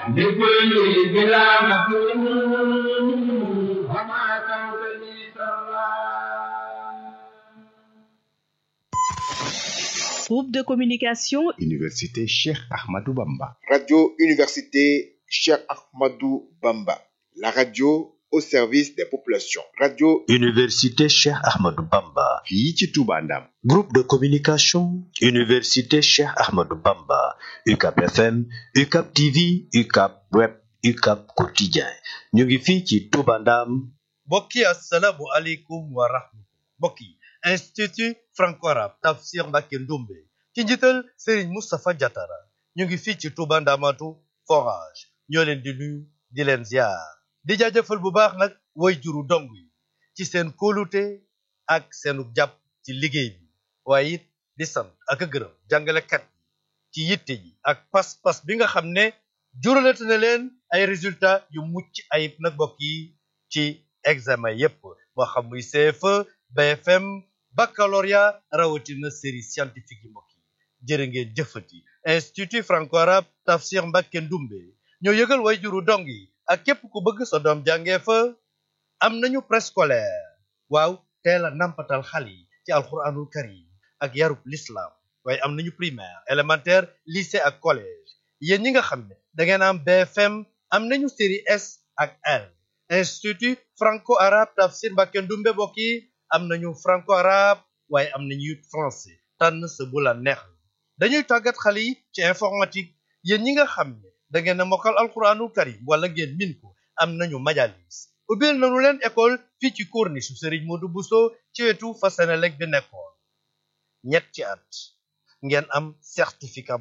بكل بلا مكروه وما تنتهي سرا. Groupe de communication Université Cheikh Ahmadou Bamba. Radio Université Cheikh Ahmadou Bamba. La radio au service des populations. Radio Université Cheikh Ahmadou Bamba. fii ci Touba Ndam. Groupe de communication Université Cheikh Ahmadou Bamba. UCAP FM, UCAP TV, UCAP Web, UCAP Quotidien. ñu ngi fii ci Touba Ndam. mbokk yi assalaamu aleykum wa rahmatullah. mbokk yi Institut franco-arabe Tafsir Mbacké Ndoumbe ci njiital Serigne Moustapha Diatara ñu ngi fii ci Touba Ndamatu forage ñoo leen di nuyu di leen ziar di jaajëfal bu baax nag way juru dong yi ci seen kóolute ak seenu jàpp ci liggéey bi waaye it di sant ak a gërëm jàngalekat yi ci yitte yi ak pas-pas bi nga xam ne juralate na leen ay résultats yu mucc ayib nag mbokk yi ci examen yépp moo xam muy CFE BFM baccalauréat rawatina série scientifique yi mbokk yi jërë ngeen jëfati Institut franco-arabe Tafsir Mbacké Ndoumbe ñoo yëgal way juru dong yi ak képp ku bëgg sa doom jàngee fa am nañu préscolaire waaw teel a nampatal xale yi ci alxuraanul karim ak yarub l'islam waaye am nañu primaire élémentaire lycée ak collège yéen ñi nga xam ne da ngeen am BFM am nañu série S ak L. Institut franco-arabe Tafsir Mbacké Ndoumbe mbokk yi am nañu franco-arabe waaye am nañu it français tànn sa bu la neex dañuy tàggat xale yi ci informatique yéen ñi nga xam ne da ngeen a mokkal alxuraanul karim wala ngeen min ko am nañu majalis ubbil nañu leen école fii ci corniche su Serigne Modou Bousso ci wetu fa Senelec bi nekkoon ñetti at ngeen am certificat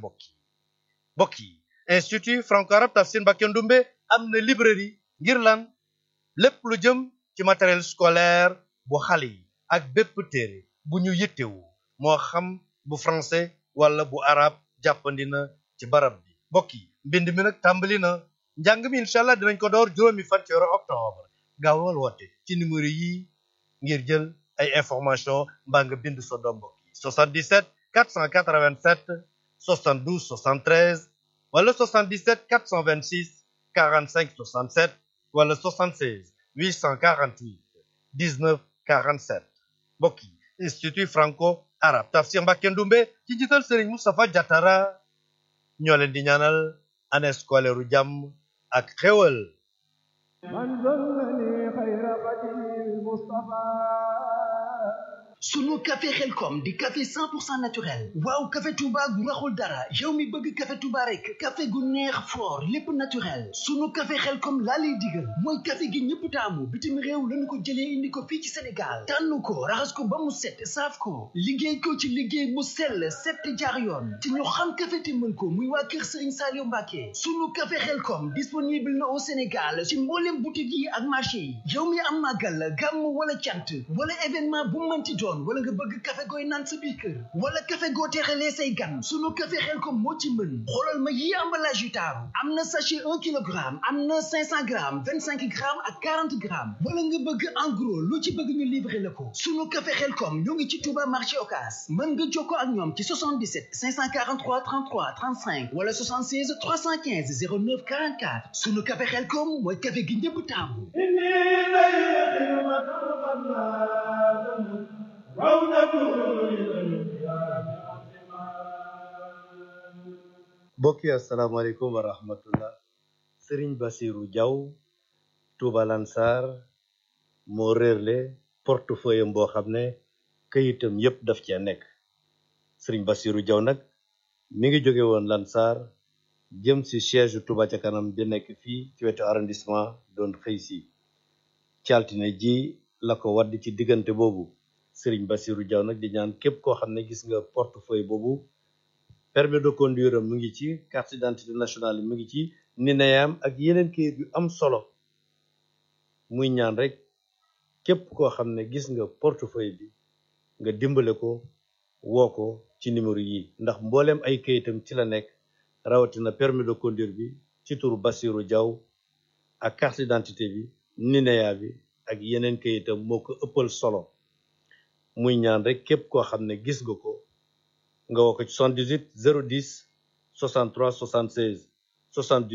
mbokk yi Institut franco-arabe Tafsir Mbacké Ndoumbe am na librairie ngir lan lépp lu jëm ci matériel scolaire bu xale yi ak bépp téere bu ñu yittewu moo xam bu français wala bu arabe jàppandi na ci barab bi mbokk yi mbind mi nag tàmbali na njàng mi incha allah dinañ ko door juróomi fan ci weeru octobre gaawal woote ci numéro yi ngir jël ay information mbaa nga bind sa doom mbokk yi 77 487 72 73 wala 77 426 45 67 wala 76 848 19 47 mbokk yi Institut franco-arabe Tafsir Mbacké Ndoumbe ci njiital Serigne Moustapha Diatara ñoo leen di ñaanal année scolaire u jàmm ak xéwal. sunu café xelkom di café 100% naturel waaw café Touba gu raxul dara yow mi bëgg café Touba rek café gu neex fort lépp naturel sunu café xelkom laa lay digal mooy café gi ñëpp taamu bitim réew lañu ko jëlee indi ko fii ci Sénégal tànn ko raxas ko ba mu set saaf ko liggéey ko ci liggéey mu sell set jaar yoon te ñu xam café te mën ko muy waa kër Serigne Saliou Mbacké sunu café xelkom disponible na au Sénégal ci mboolem boutique yi ak marché yi yow mi am màggal gàmm wala cant wala événement bu mënti doon wala nga bëgg café gooy naan sa biir kër wala café goo teexalee say gan sunu café xelkom moo ci mën xoolal ma yi emballage yu taaru am na sachet 1 kilogramme am na 500 grammes 25 grammes ak 40 grammes wala nga bëgg en gros lu ci bëgg ñu livrer la ko sunu café xelkom ñoo ngi ci Touba marché Ocass mën nga jokkoo ak ñoom ci 77 543 33 35 wala 76 315 09 44 sunu café xelkom mooy café gi ñëpp taamu mbokk yi asalaamaaleykum wa rahmatullah Serigne Bassirou Diaw Touba Lansar moo réerle portefeuille boo xam ne këyitam yépp daf cee nekk Serigne Bassirou Diaw nag mi ngi jóge woon Lansar jëm ci siège Touba ca kanam bi nekk fii ci wetu arrondissement doon xëy si ci altine ji la ko wadd ci diggante boobu Serigne Bassirou Diaw nag di ñaan képp koo xam ne gis nga portefeuille boobu permis de conduire mu ngi ci carte d'identité nationale mu ngi ci nineyam ak yeneen kayit yu am solo muy ñaan rek képp koo xam ne gis nga portefeuille bi nga dimbale ko woo ko ci numéro yi ndax mbooleem ay kayitam ci la nekk rawatina permis de conduire bi ci turu Bassirou Diaw ak carte d'identité bi nineya bi ak yeneen kayitam moo ko ëppal solo muy ñaan rek képp koo xam ne gis nga ko nga woo ko ci 78 010 63 76 78